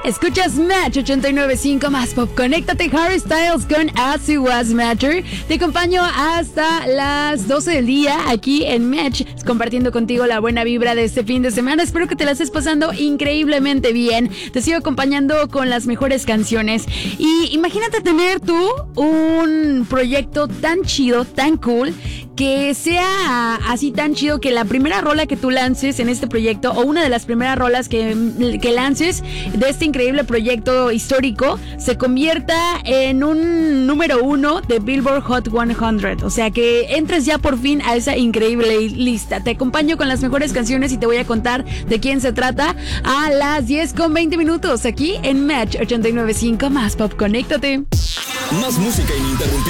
Escuchas Match 89.5 más pop. Conéctate, Harry Styles con As It Was Matter. Te acompaño hasta las 12 del día aquí en Match, compartiendo contigo la buena vibra de este fin de semana. Espero que te la estés pasando increíblemente bien. Te sigo acompañando con las mejores canciones. Y imagínate tener tú un proyecto tan chido, tan cool, que sea así tan chido que la primera rola que tú lances en este proyecto, o una de las primeras rolas que lances de este increíble proyecto histórico, se convierta en un número 1 de Billboard Hot 100. O sea, que entres ya por fin a esa increíble lista. Te acompaño con las mejores canciones y te voy a contar de quién se trata a las 10:20 aquí en Match 89.5 más pop. Conéctate. Más música ininterrumpida.